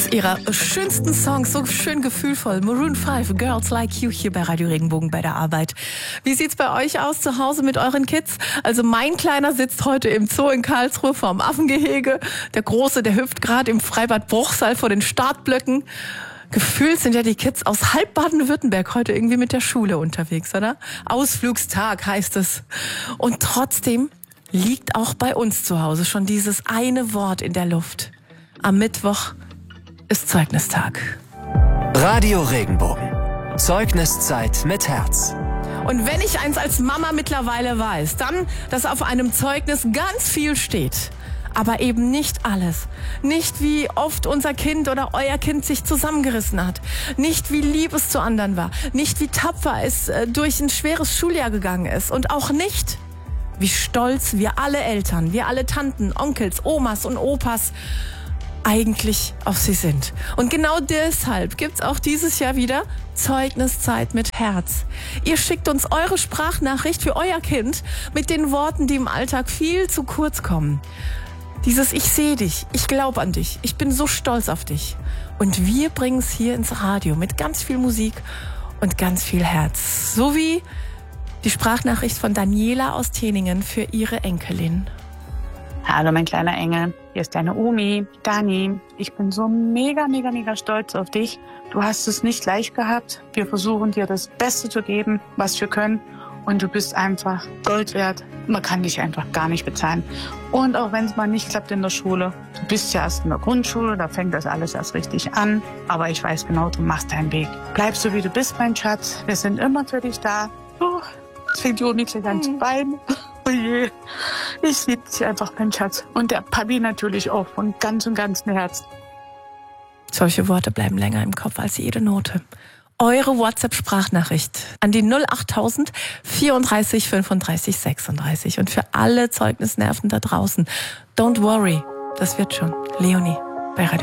ihrer schönsten Songs, so schön gefühlvoll. Maroon 5, Girls Like You, hier bei Radio Regenbogen bei der Arbeit. Wie sieht's bei euch aus zu Hause mit euren Kids? Also mein Kleiner sitzt heute im Zoo in Karlsruhe vorm Affengehege. Der Große, der hüpft gerade im Freibad Bruchsal vor den Startblöcken. Gefühlt sind ja die Kids aus halb Baden-Württemberg heute irgendwie mit der Schule unterwegs, oder? Ausflugstag heißt es. Und trotzdem liegt auch bei uns zu Hause schon dieses eine Wort in der Luft. Am Mittwoch ist Zeugnistag. Radio Regenbogen. Zeugniszeit mit Herz. Und wenn ich eins als Mama mittlerweile weiß, dann, dass auf einem Zeugnis ganz viel steht. Aber eben nicht alles. Nicht wie oft unser Kind oder euer Kind sich zusammengerissen hat. Nicht wie lieb es zu anderen war. Nicht wie tapfer es durch ein schweres Schuljahr gegangen ist. Und auch nicht, wie stolz wir alle Eltern, wir alle Tanten, Onkels, Omas und Opas eigentlich auf sie sind. Und genau deshalb gibt's auch dieses Jahr wieder Zeugniszeit mit Herz. Ihr schickt uns eure Sprachnachricht für euer Kind mit den Worten, die im Alltag viel zu kurz kommen. Dieses Ich sehe dich, ich glaube an dich, ich bin so stolz auf dich. Und wir bringen es hier ins Radio mit ganz viel Musik und ganz viel Herz. So wie die Sprachnachricht von Daniela aus Teningen für ihre Enkelin. Hallo mein kleiner Engel, hier ist deine Omi, Dani. Ich bin so mega stolz auf dich. Du hast es nicht leicht gehabt. Wir versuchen dir das Beste zu geben, was wir können. Und du bist einfach Gold wert. Man kann dich einfach gar nicht bezahlen. Und auch wenn es mal nicht klappt in der Schule, du bist ja erst in der Grundschule, da fängt das alles erst richtig an. Aber ich weiß genau, du machst deinen Weg. Bleib so wie du bist, mein Schatz. Wir sind immer für dich da. Jetzt fängt die Omi gleich an zu weinen. Oh je, ich liebe dich einfach, mein Schatz. Und der Papi natürlich auch von ganzem Herzen. Solche Worte bleiben länger im Kopf als jede Note. Eure WhatsApp-Sprachnachricht an die 08000 34 35 36. Und für alle Zeugnisnerven da draußen, don't worry, das wird schon. Leonie bei Radio